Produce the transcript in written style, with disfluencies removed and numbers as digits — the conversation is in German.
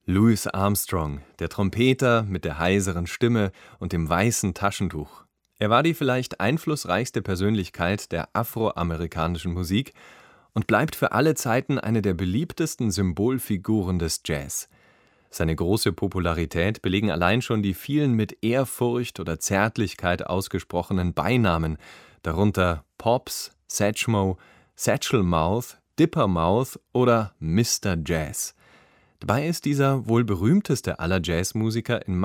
Louis Armstrong, der Trompeter mit der heiseren Stimme und dem weißen Taschentuch. Er war die vielleicht einflussreichste Persönlichkeit der afroamerikanischen Musik und bleibt für alle Zeiten eine der beliebtesten Symbolfiguren des Jazz. Seine große Popularität belegen allein schon die vielen mit Ehrfurcht oder Zärtlichkeit ausgesprochenen Beinamen, darunter Pops, Satchmo, Satchel Mouth, Dipper Mouth oder Mr. Jazz. Dabei ist dieser wohl berühmteste aller Jazzmusiker in